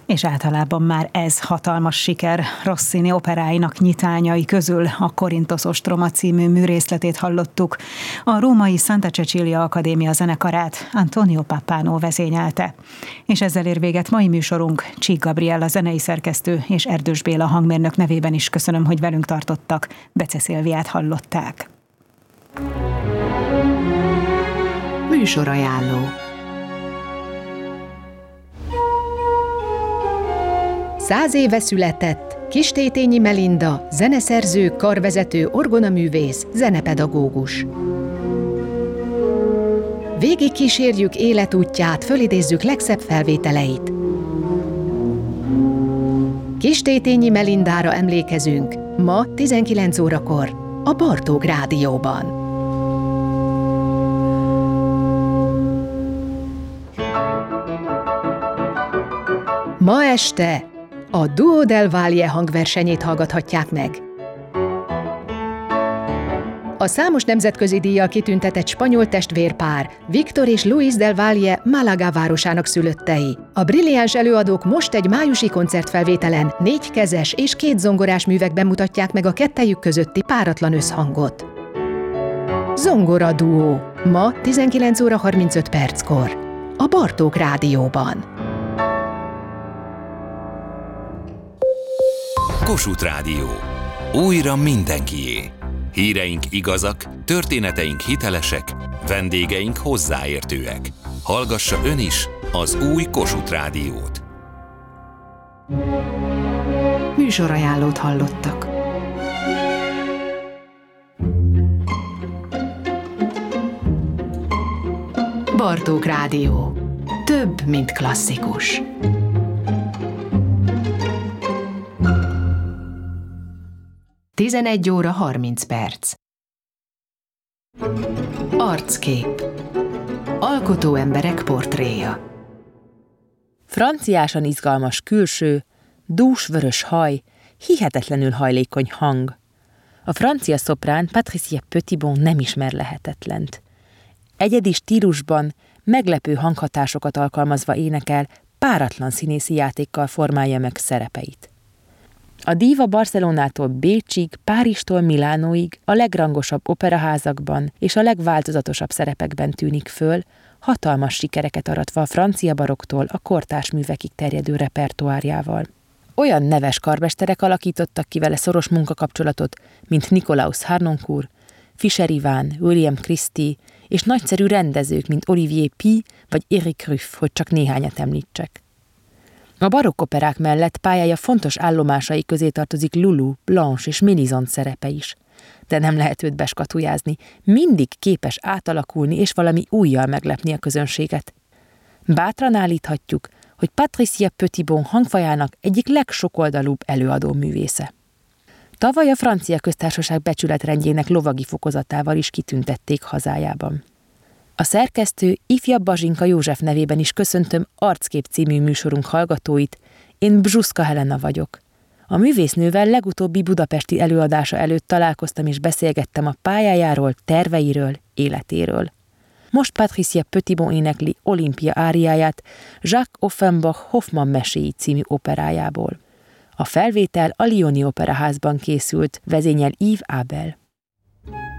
És általában már ez hatalmas siker. Rossini operáinak nyitányai közül a Korintos ostroma című műrészletét hallottuk. A római Santa Cecilia Akadémia zenekarát Antonio Pappano vezényelte. És ezzel ér véget mai műsorunk. Csík Gabriella zenei szerkesztő és Erdős Béla hangmérnök nevében is köszönöm, hogy velünk tartottak. Bece Szilviát hallották. Műsorajánló. 100 éve született Kistétényi Melinda, zeneszerző, karvezető, orgonaművész, zenepedagógus. Végig kísérjük életútját, fölidézzük legszebb felvételeit. Kistétényi Melindára emlékezünk ma 19 órakor a Bartók Rádióban. Ma este a Duo del Valle hangversenyét hallgathatják meg. A számos nemzetközi díjjal kitüntetett spanyol testvérpár, Victor és Luis del Valle Málaga városának szülöttei. A brilliáns előadók most egy májusi koncertfelvételen 4 kezes és 2 zongorás művekben mutatják meg a kettejük közötti páratlan összhangot. Zongora duó, ma 19 óra 35 perckor, a Bartók Rádióban. Kossuth Rádió. Újra mindenkié. Híreink igazak, történeteink hitelesek, vendégeink hozzáértőek. Hallgassa ön is az új Kossuth Rádiót. Műsorajánlót hallottak. Bartók Rádió. Több, mint klasszikus. Tizenegy óra 30 perc. Arckép. Alkotó emberek portréja. Franciásan izgalmas külső, dús vörös haj, hihetetlenül hajlékony hang. A francia szoprán Patricia Petitbon nem ismer lehetetlent. Egyedi stílusban, meglepő hanghatásokat alkalmazva énekel, páratlan színészi játékkal formálja meg szerepeit. A díva Barcelonától Bécsig, Párizstól Milánóig a legrangosabb operaházakban és a legváltozatosabb szerepekben tűnik föl, hatalmas sikereket aratva a francia baroktól a kortárs művekig terjedő repertoárjával. Olyan neves karmesterek alakítottak ki vele szoros munkakapcsolatot, mint Nikolaus Harnoncourt, Fischer Iván, William Christie, és nagyszerű rendezők, mint Olivier Py vagy Eric Ruff, hogy csak néhányat említsek. A barokk operák mellett pályája fontos állomásai közé tartozik Lulu, Blanche és Mélisande szerepe is. De nem lehet őt beskatujázni, mindig képes átalakulni és valami újjal meglepni a közönséget. Bátran állíthatjuk, hogy Patricia Petitbon hangfajának egyik legsokoldalúbb előadó művésze. Tavaly a Francia Köztársaság becsületrendjének lovagi fokozatával is kitüntették hazájában. A szerkesztő ifjabb Bazsinka József nevében is köszöntöm Arckép című műsorunk hallgatóit, én Bzsuszka Helena vagyok. A művésznővel legutóbbi budapesti előadása előtt találkoztam és beszélgettem a pályájáról, terveiről, életéről. Most Patricia Petitbon énekli Olimpia áriáját Jacques Offenbach Hoffmann meséi című operájából. A felvétel a Lyoni Operaházban készült, vezényel Yves Abel.